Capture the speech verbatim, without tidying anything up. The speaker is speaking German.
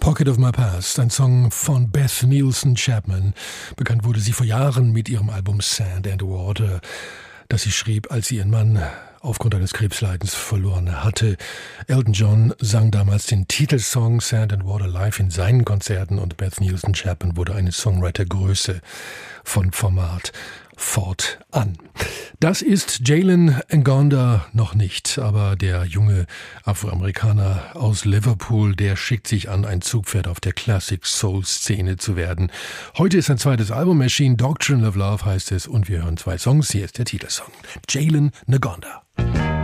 Pocket of My Past, ein Song von Beth Nielsen Chapman. Bekannt wurde sie vor Jahren mit ihrem Album Sand and Water, das sie schrieb, als sie ihren Mann aufgrund eines Krebsleidens verloren hatte. Elton John sang damals den Titelsong Sand and Water live in seinen Konzerten und Beth Nielsen Chapman wurde eine Songwriter-Größe von Format fortan. Das ist Jalen Ngonda noch nicht, aber der junge Afroamerikaner aus Liverpool, der schickt sich an, ein Zugpferd auf der Classic-Soul-Szene zu werden. Heute ist sein zweites Album erschienen, Doctrine of Love heißt es, und wir hören zwei Songs. Hier ist der Titelsong. Jalen Ngonda.